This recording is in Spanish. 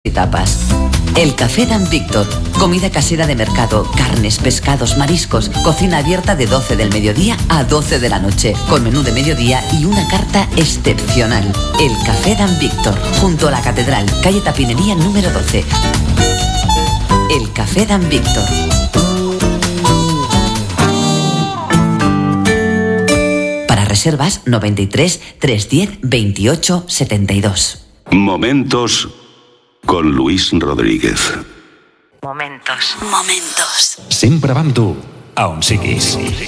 y tapas. El Café Dan Víctor. Comida casera de mercado, carnes, pescados, mariscos. Cocina abierta de 12 del mediodía a 12 de la noche. Con menú de mediodía y una carta excepcional. El Café Dan Víctor. Junto a la Catedral, calle Tapinería número 12. El Café Dan Víctor. Para reservas 93 310 28 72. Momentos con Luis Rodríguez. Momentos. Sempre amb tu, a on siguis.